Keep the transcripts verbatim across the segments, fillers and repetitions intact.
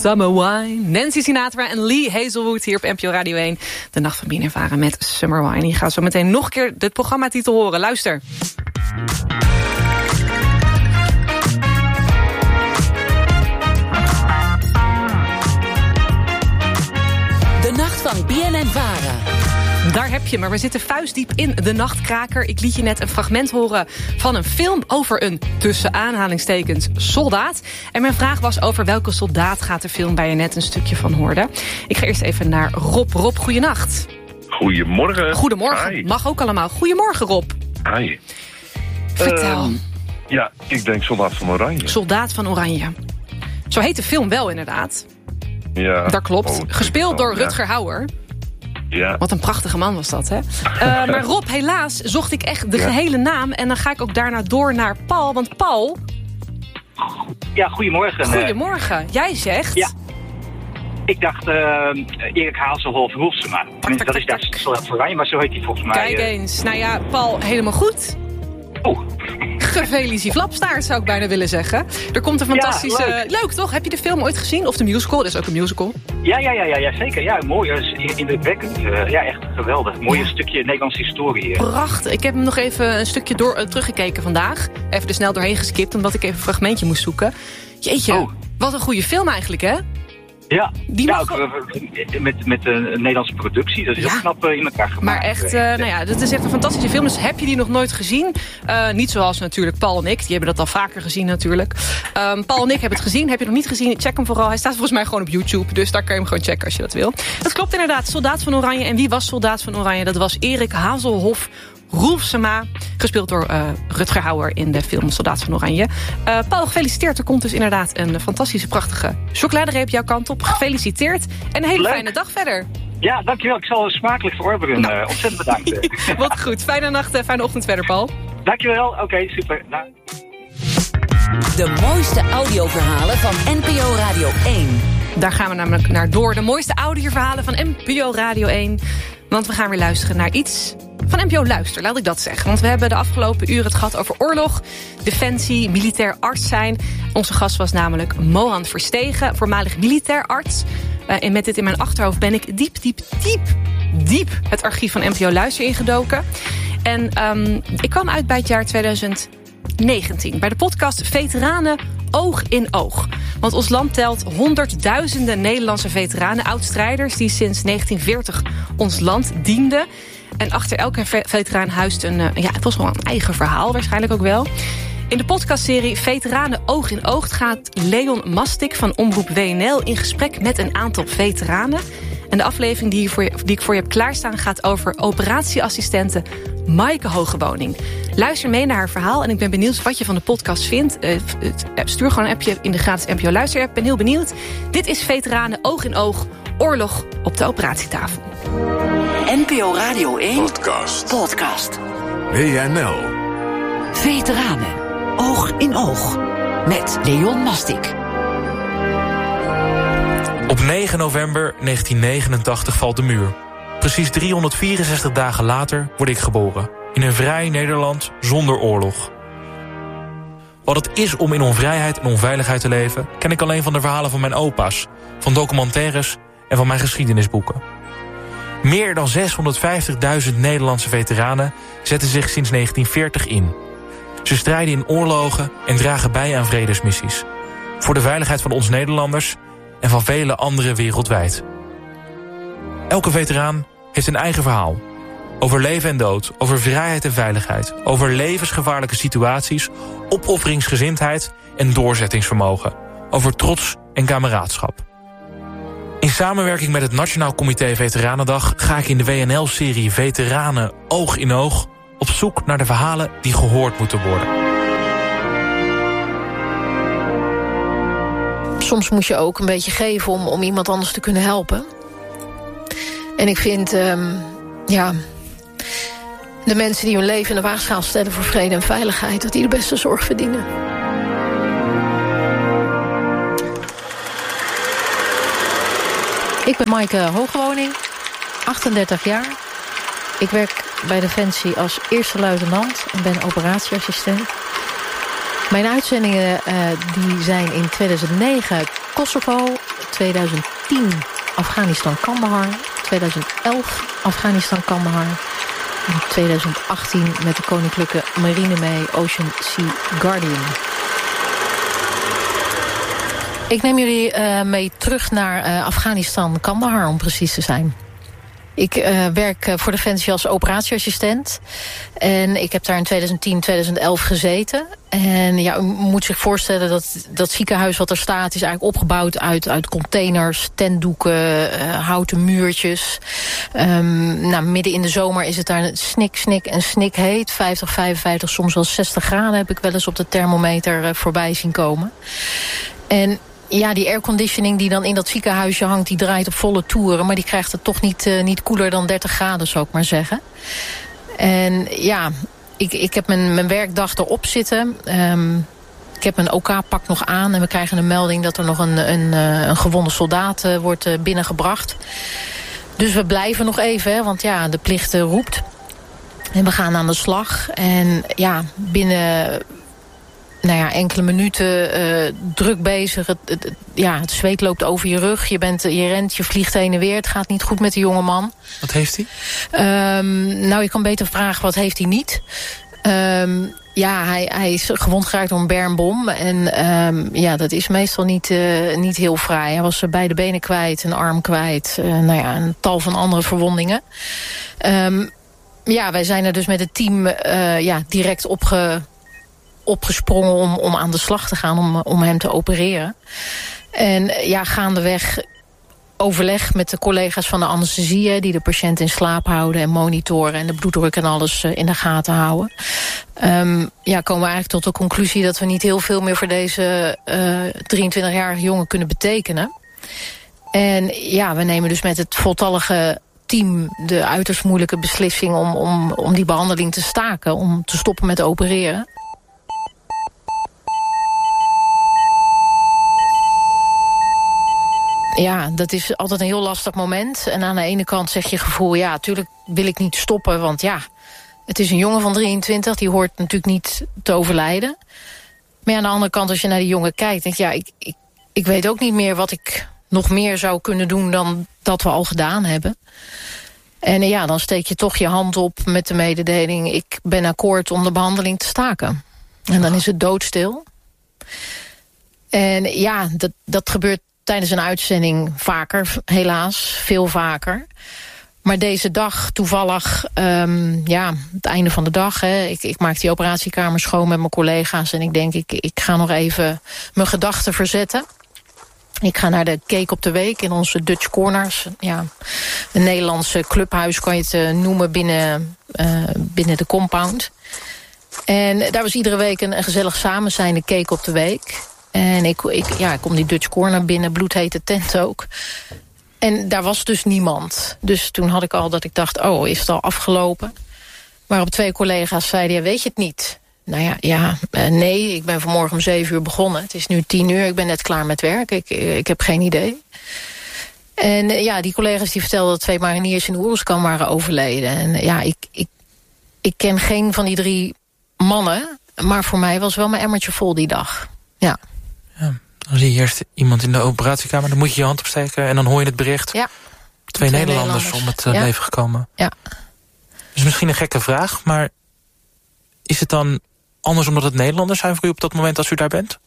Summer Wine. Nancy Sinatra en Lee Hazelwood hier op N P O Radio één. De Nacht van B N N Vara met Summer Wine. Je gaat zo meteen nog een keer dit programmatitel horen. Luister. De Nacht van B N N Vara. Daar heb je, maar we zitten vuistdiep in de nachtkraker. Ik liet je net een fragment horen van een film over een, tussen aanhalingstekens, soldaat. En mijn vraag was over welke soldaat gaat de film, waar je net een stukje van hoorde. Ik ga eerst even naar Rob. Rob, goeienacht. Goedemorgen. Goedemorgen. Hi. Mag ook allemaal. Goedemorgen, Rob. Hi. Vertel. Uh, ja, ik denk Soldaat van Oranje. Soldaat van Oranje. Zo heet de film wel, inderdaad. Ja. Dat klopt. Oh, Gespeeld door ja. Rutger Hauer. Ja. Wat een prachtige man was dat, hè? Uh, maar Rob, helaas zocht ik echt de Ja. gehele naam. En dan ga ik ook daarna door naar Paul. Want Paul, Ja, goedemorgen. goedemorgen. Jij zegt... Ja. Ik dacht uh, Erik Hazelhoff Roelsema. tak, Dat is tak, daar tak. Soldaat van Oranje, maar zo heet hij volgens mij. Kijk uh, eens. Nou ja, Paul, helemaal goed. Oeh. Gefeliciteerd, zou ik bijna willen zeggen. Er komt een fantastische... Ja, leuk. leuk, toch? Heb je de film ooit gezien? Of de musical? Dat is ook een musical. Ja, ja, ja, ja, ja, zeker. Ja, mooi. Dat is indrukwekkend. Uh, ja, echt geweldig. Mooi Ja. stukje Nederlandse historie. Uh. Prachtig. Ik heb hem nog even een stukje door, uh, teruggekeken vandaag. Even er snel doorheen geskipt, omdat ik even een fragmentje moest zoeken. Jeetje, Oh. wat een goede film eigenlijk, hè? Ja, Die ja mag ook, uh, met, met een Nederlandse productie. Dat is Ja. heel knap uh, in elkaar gemaakt. Maar echt, uh, nou ja, dit is echt een fantastische film. Dus heb je die nog nooit gezien? Uh, niet zoals natuurlijk Paul en ik. Die hebben dat al vaker gezien natuurlijk. Um, Paul en ik hebben het gezien. Heb je nog niet gezien? Check hem vooral. Hij staat volgens mij gewoon op YouTube. Dus daar kan je hem gewoon checken als je dat wil. Dat klopt inderdaad. Soldaat van Oranje. En wie was Soldaat van Oranje? Dat was Erik Hazelhoff Roelsema. Gespeeld door uh, Rutger Hauer in de film Soldaat van Oranje. Uh, Paul, gefeliciteerd. Er komt dus inderdaad een fantastische, prachtige chocoladereep jouw kant op. Gefeliciteerd. En een hele Leuk. fijne dag verder. Ja, dankjewel. Ik zal het smakelijk verorberen. Uh, ontzettend bedankt. Wat goed. Fijne nacht, fijne ochtend verder, Paul. Dankjewel. Oké, okay, super. Nou. De mooiste audioverhalen van N P O Radio één. Daar gaan we namelijk naar door. De mooiste audioverhalen van N P O Radio één. Want we gaan weer luisteren naar iets van N P O Luister, laat ik dat zeggen. Want we hebben de afgelopen uren het gehad over oorlog, defensie, militair arts zijn. Onze gast was namelijk Mohan Verstegen, voormalig militair arts. Uh, en met dit in mijn achterhoofd ben ik diep, diep, diep, diep het archief van N P O Luister ingedoken. En um, ik kwam uit bij het jaar tweeduizend negentien. Bij de podcast Veteranen Oog in Oog. Want ons land telt honderdduizenden Nederlandse veteranen, oud-strijders die sinds negentien veertig ons land dienden. En achter elke veteraan huist een, uh, ja, het was wel een eigen verhaal, waarschijnlijk ook wel. In de podcastserie Veteranen Oog in Oog gaat Leon Mastik van Omroep W N L in gesprek met een aantal veteranen. En de aflevering die, voor je, die ik voor je heb klaarstaan gaat over operatieassistente Maaike Hogewoning. Luister mee naar haar verhaal en ik ben benieuwd wat je van de podcast vindt. Uh, stuur gewoon een appje in de gratis N P O Luister app. Ik ben heel benieuwd. Dit is Veteranen Oog in Oog, oorlog op de operatietafel. N P O Radio één Podcast. Podcast. W N L. Veteranen. Oog in Oog. Met Leon Mastik. Op negen november negentien negenentachtig valt de muur. Precies driehonderdvierenzestig dagen later word ik geboren. In een vrij Nederland zonder oorlog. Wat het is om in onvrijheid en onveiligheid te leven, ken ik alleen van de verhalen van mijn opa's, van documentaires en van mijn geschiedenisboeken. Meer dan zeshonderdvijftigduizend Nederlandse veteranen zetten zich sinds negentien veertig in. Ze strijden in oorlogen en dragen bij aan vredesmissies. Voor de veiligheid van ons Nederlanders en van vele anderen wereldwijd. Elke veteraan heeft een eigen verhaal. Over leven en dood, over vrijheid en veiligheid, over levensgevaarlijke situaties, opofferingsgezindheid en doorzettingsvermogen, over trots en kameraadschap. In samenwerking met het Nationaal Comité Veteranendag ga ik in de W N L-serie Veteranen Oog in Oog op zoek naar de verhalen die gehoord moeten worden. Soms moet je ook een beetje geven om, om iemand anders te kunnen helpen. En ik vind, um, ja, de mensen die hun leven in de waagschaal stellen voor vrede en veiligheid, dat die de beste zorg verdienen. Ik ben Maaike Hogewoning, achtendertig jaar. Ik werk bij Defensie als eerste luitenant en ben operatieassistent. Mijn uitzendingen uh, die zijn in tweeduizend negen Kosovo, tweeduizend tien Afghanistan Kandahar. tweeduizend elf Afghanistan Kandahar. En tweeduizend achttien met de Koninklijke Marine mee Ocean Sea Guardian. Ik neem jullie uh, mee terug naar uh, Afghanistan Kandahar, om precies te zijn. Ik uh, werk uh, voor Defensie als operatieassistent. En ik heb daar in tweeduizend tien, tweeduizend elf gezeten. En ja, u moet zich voorstellen dat dat ziekenhuis wat er staat is eigenlijk opgebouwd uit, uit containers, tentdoeken, uh, houten muurtjes. Um, nou, midden in de zomer is het daar snik, snik en snik heet. vijftig, vijfenvijftig, soms wel zestig graden heb ik wel eens op de thermometer uh, voorbij zien komen. En ja, die airconditioning die dan in dat ziekenhuisje hangt, die draait op volle toeren. Maar die krijgt het toch niet, uh, niet koeler dan dertig graden, zou ik maar zeggen. En ja, ik, ik heb mijn, mijn werkdag erop zitten. Um, ik heb mijn O K-pak nog aan. En we krijgen een melding dat er nog een, een, een gewonde soldaat uh, wordt uh, binnengebracht. Dus we blijven nog even, hè, want ja, de plicht uh, roept. En we gaan aan de slag. En ja, binnen nou ja, enkele minuten uh, druk bezig. Het, het, ja, het zweet loopt over je rug. Je, bent, je rent, je vliegt heen en weer. Het gaat niet goed met de jonge man. Wat heeft hij? Um, nou, je kan beter vragen, wat heeft hij niet? Um, ja, hij, hij is gewond geraakt door een bermbom. En um, ja, dat is meestal niet, uh, niet heel fraai. Hij was beide benen kwijt, een arm kwijt. Uh, nou ja, een tal van andere verwondingen. Um, ja, wij zijn er dus met het team uh, ja, direct opge... opgesprongen om, om aan de slag te gaan, om, om hem te opereren. En ja, gaandeweg overleg met de collega's van de anesthesie, die de patiënt in slaap houden en monitoren en de bloeddruk en alles in de gaten houden. Um, ja, komen we eigenlijk tot de conclusie dat we niet heel veel meer voor deze uh, drieëntwintigjarige jongen kunnen betekenen. En ja, we nemen dus met het voltallige team de uiterst moeilijke beslissing om, om, om die behandeling te staken, om te stoppen met opereren. Ja, dat is altijd een heel lastig moment. En aan de ene kant zeg je gevoel, ja, natuurlijk wil ik niet stoppen, want ja, het is een jongen van drieëntwintig, die hoort natuurlijk niet te overlijden. Maar ja, aan de andere kant, als je naar die jongen kijkt, denk je, ja, ik, ik, ik weet ook niet meer wat ik nog meer zou kunnen doen dan dat we al gedaan hebben. En ja, dan steek je toch je hand op met de mededeling, ik ben akkoord om de behandeling te staken. En dan is het doodstil. En ja, dat, dat gebeurt tijdens een uitzending vaker, helaas, veel vaker. Maar deze dag toevallig, um, ja, het einde van de dag. Hè, ik, ik maak die operatiekamer schoon met mijn collega's. En ik denk, ik, ik ga nog even mijn gedachten verzetten. Ik ga naar de Cake op de Week in onze Dutch Corners. Ja, een Nederlandse clubhuis kan je het uh, noemen binnen, uh, binnen de compound. En daar was iedere week een, een gezellig samenzijnde Cake op de Week. En ik, ik, ja, ik kom die Dutch Corner binnen, bloedhete tent ook. En daar was dus niemand. Dus toen had ik al dat ik dacht, oh, is het al afgelopen? Waarop twee collega's zeiden, ja, weet je het niet? Nou ja, ja uh, nee, ik ben vanmorgen om zeven uur begonnen. Het is nu tien uur, ik ben net klaar met werk. Ik, ik heb geen idee. En uh, ja, die collega's die vertelden dat twee mariniers in Oeruzkan waren overleden. En uh, ja, ik, ik, ik ken geen van die drie mannen. Maar voor mij was wel mijn emmertje vol die dag. Ja. Ja, dan zie je eerst iemand in de operatiekamer, dan moet je je hand opsteken en dan hoor je het bericht. Ja. Twee, twee Nederlanders, Nederlanders om het uh, ja. leven gekomen. Ja. Dus misschien een gekke vraag, maar is het dan anders omdat het Nederlanders zijn voor u op dat moment als u daar bent?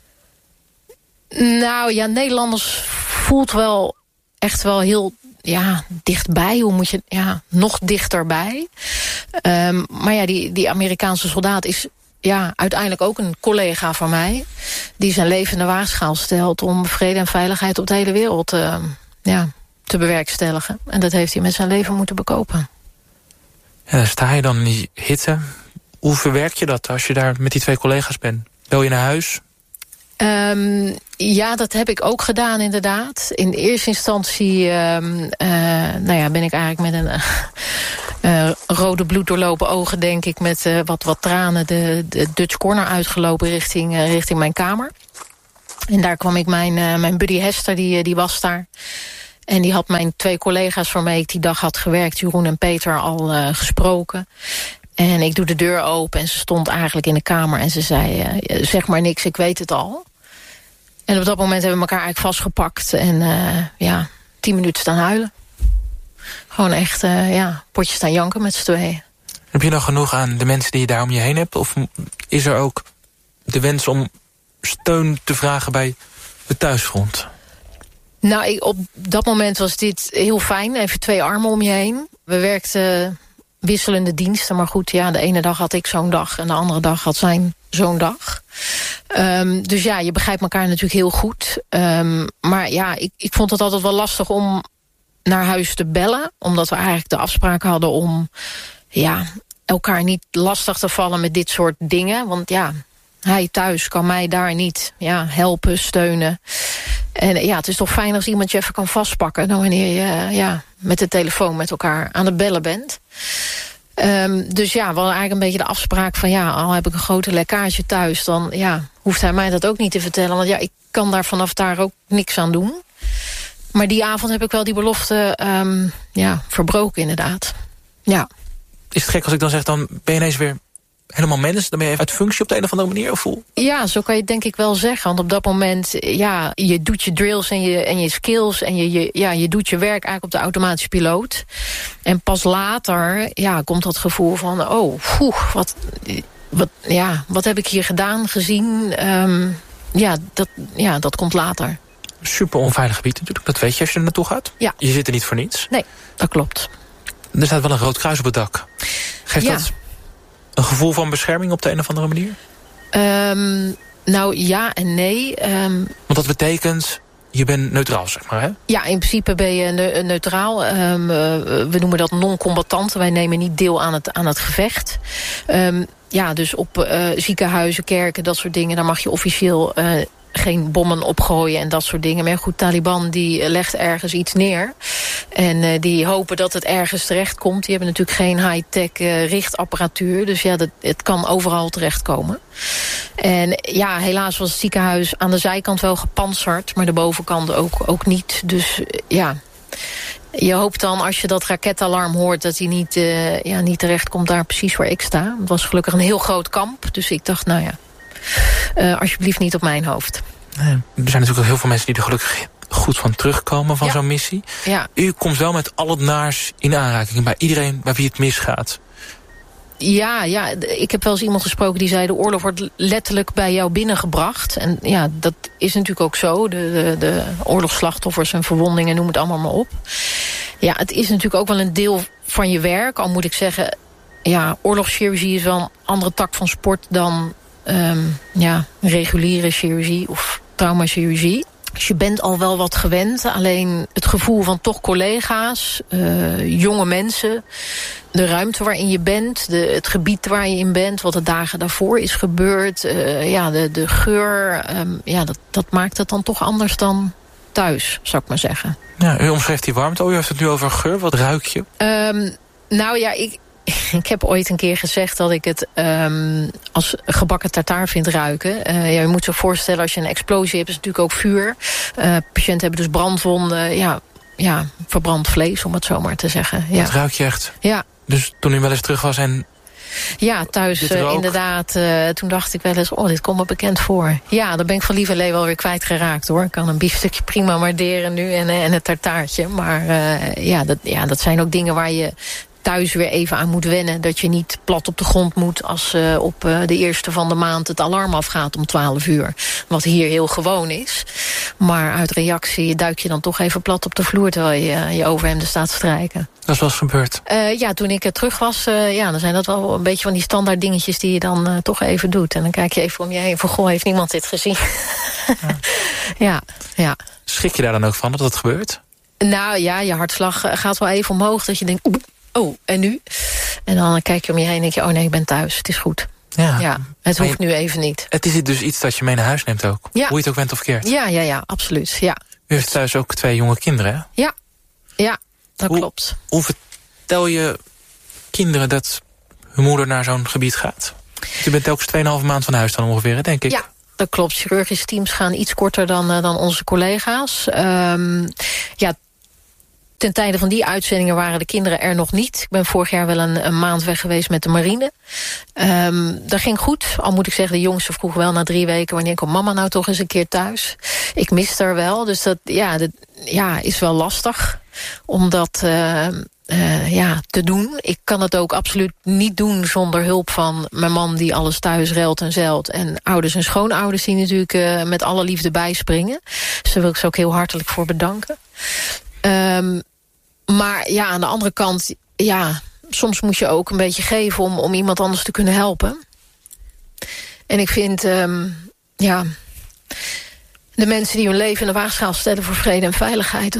Nou ja, Nederlanders voelt wel echt wel heel ja, dichtbij. Hoe moet je, ja, nog dichterbij. Um, maar ja, die, die Amerikaanse soldaat is ja, uiteindelijk ook een collega van mij, die zijn leven in de waagschaal stelt om vrede en veiligheid op de hele wereld uh, ja, te bewerkstelligen. En dat heeft hij met zijn leven moeten bekopen. Ja, dan sta je dan in die hitte. Hoe verwerk je dat als je daar met die twee collega's bent? Bel je naar huis? Um, ja, dat heb ik ook gedaan inderdaad. In eerste instantie um, uh, nou ja, ben ik eigenlijk met een uh, rode bloed doorlopen ogen, denk ik, met uh, wat, wat tranen de, de Dutch Corner uitgelopen richting, uh, richting mijn kamer. En daar kwam ik mijn, uh, mijn buddy Hester, die, die was daar. En die had mijn twee collega's waarmee ik die dag had gewerkt, Jeroen en Peter, al uh, gesproken. En ik doe de deur open en ze stond eigenlijk in de kamer en ze zei, uh, zeg maar niks, ik weet het al. En op dat moment hebben we elkaar eigenlijk vastgepakt. En uh, ja, tien minuten staan huilen. Gewoon echt, uh, ja, potje staan janken met z'n tweeën. Heb je nog genoeg aan de mensen die je daar om je heen hebt? Of is er ook de wens om steun te vragen bij het thuisfront? Nou, ik, op dat moment was dit heel fijn. Even twee armen om je heen. We werkten wisselende diensten. Maar goed, ja, de ene dag had ik zo'n dag. En de andere dag had zijn zo'n dag. Um, dus ja, je begrijpt elkaar natuurlijk heel goed. Um, maar ja, ik, ik vond het altijd wel lastig om naar huis te bellen. Omdat we eigenlijk de afspraak hadden om ja, elkaar niet lastig te vallen met dit soort dingen. Want ja, hij thuis kan mij daar niet ja, helpen, steunen. En ja, het is toch fijn als iemand je even kan vastpakken dan wanneer je ja, met de telefoon met elkaar aan het bellen bent. Um, dus ja, we hadden eigenlijk een beetje de afspraak van ja, al heb ik een grote lekkage thuis, dan ja, hoeft hij mij dat ook niet te vertellen. Want ja, ik kan daar vanaf daar ook niks aan doen. Maar die avond heb ik wel die belofte um, ja, verbroken inderdaad. Ja. Is het gek als ik dan zeg, dan ben je ineens weer helemaal mens? Dan ben je even uit functie op de een of andere manier? Of hoe? Ja, zo kan je het denk ik wel zeggen. Want op dat moment, ja, je doet je drills en je, en je skills en je, je, ja, je doet je werk eigenlijk op de automatische piloot. En pas later, ja, komt dat gevoel van, oh, poeh, wat, wat, ja, wat heb ik hier gedaan, gezien? Um, ja, dat, ja, dat komt later. Super onveilig gebied natuurlijk, dat weet je als je er naartoe gaat. Ja. Je zit er niet voor niets. Nee, dat klopt. Er staat wel een rood kruis op het dak. Geeft ja. dat een gevoel van bescherming op de een of andere manier? Um, nou, ja en nee. Um, Want dat betekent, je bent neutraal, zeg maar, hè? Ja, in principe ben je ne- neutraal. Um, uh, we noemen dat non-combattant. Wij nemen niet deel aan het, aan het gevecht. Um, ja, dus op uh, ziekenhuizen, kerken, dat soort dingen, daar mag je officieel Uh, geen bommen opgooien en dat soort dingen. Maar goed, Taliban die legt ergens iets neer. En uh, die hopen dat het ergens terechtkomt. Die hebben natuurlijk geen high-tech uh, richtapparatuur. Dus ja, dat, het kan overal terechtkomen. En ja, helaas was het ziekenhuis aan de zijkant wel gepantserd. Maar de bovenkant ook, ook niet. Dus uh, ja, je hoopt dan als je dat raketalarm hoort dat hij niet, uh, ja, niet terechtkomt daar precies waar ik sta. Het was gelukkig een heel groot kamp. Dus ik dacht, nou ja, Uh, alsjeblieft niet op mijn hoofd. Nee, er zijn natuurlijk ook heel veel mensen die er gelukkig goed van terugkomen van ja. zo'n missie. Ja. U komt wel met al het naars in aanraking bij iedereen bij wie het misgaat. Ja, ja, ik heb wel eens iemand gesproken die zei, de oorlog wordt letterlijk bij jou binnengebracht. En ja, dat is natuurlijk ook zo. De, de, de oorlogsslachtoffers en verwondingen, noem het allemaal maar op. Ja, het is natuurlijk ook wel een deel van je werk. Al moet ik zeggen, ja, oorlogschirurgie is wel een andere tak van sport dan Um, ja, reguliere chirurgie of traumachirurgie. Dus je bent al wel wat gewend. Alleen het gevoel van toch collega's, uh, jonge mensen, de ruimte waarin je bent, de, het gebied waar je in bent, wat de dagen daarvoor is gebeurd, uh, ja, de, de geur, um, ja, dat, dat maakt het dan toch anders dan thuis, zou ik maar zeggen. Ja, u omschrijft die warmte. Oh, u heeft het nu over geur. Wat ruik je? Um, nou ja, ik Ik heb ooit een keer gezegd dat ik het um, als gebakken tartaar vind ruiken. Uh, ja, je moet je voorstellen, als je een explosie hebt, is het natuurlijk ook vuur. Uh, patiënten hebben dus brandwonden, ja, ja, verbrand vlees, om het zo maar te zeggen. Ja. Dat ruik je echt? Ja. Dus toen u wel eens terug was en ja, thuis uh, inderdaad. Uh, toen dacht ik wel eens, oh, dit komt me bekend voor. Ja, dan ben ik van lieverlee wel weer kwijtgeraakt, hoor. Ik kan een biefstukje prima waarderen nu en, en het tartaartje. Maar uh, ja, dat, ja, dat zijn ook dingen waar je thuis weer even aan moet wennen. Dat je niet plat op de grond moet als uh, op uh, de eerste van de maand het alarm afgaat om twaalf uur. Wat hier heel gewoon is. Maar uit reactie duik je dan toch even plat op de vloer terwijl je uh, je overhemden staat te strijken. Dat is wel eens gebeurd? Uh, ja, toen ik er terug was, uh, ja, dan zijn dat wel een beetje van die standaard dingetjes die je dan uh, toch even doet. En dan kijk je even om je heen van, goh, heeft niemand dit gezien? Ja. ja, ja. Schrik je daar dan ook van dat dat gebeurt? Nou ja, je hartslag gaat wel even omhoog dat je denkt, oeh, oh, en nu? En dan kijk je om je heen en denk je, oh nee, ik ben thuis, het is goed. Ja, ja het hoeft je, nu even niet. Het is dus iets dat je mee naar huis neemt ook? Ja. Hoe je het ook bent of keert? Ja, ja, ja, absoluut, ja. U heeft thuis ook twee jonge kinderen, hè? Ja, ja, dat hoe, klopt. Hoe vertel je kinderen dat hun moeder naar zo'n gebied gaat? U bent telkens tweeënhalve maand van huis dan ongeveer, denk ik? Ja. Dat klopt, chirurgische teams gaan iets korter dan, uh, dan onze collega's. Um, ja, ten tijde van die uitzendingen waren de kinderen er nog niet. Ik ben vorig jaar wel een, een maand weg geweest met de marine. Um, dat ging goed. Al moet ik zeggen, de jongste vroeg wel na drie weken... wanneer komt mama nou toch eens een keer thuis? Ik mis haar wel, dus dat ja, dat, ja, is wel lastig. Om dat uh, uh, ja, te doen. Ik kan het ook absoluut niet doen zonder hulp van mijn man... die alles thuis ruilt en zeilt. En ouders en schoonouders die natuurlijk uh, met alle liefde bijspringen. Dus daar wil ik ze ook heel hartelijk voor bedanken. Um, maar ja, aan de andere kant... ja, soms moet je ook een beetje geven om, om iemand anders te kunnen helpen. En ik vind... Um, ja, de mensen die hun leven in de waagschaal stellen voor vrede en veiligheid...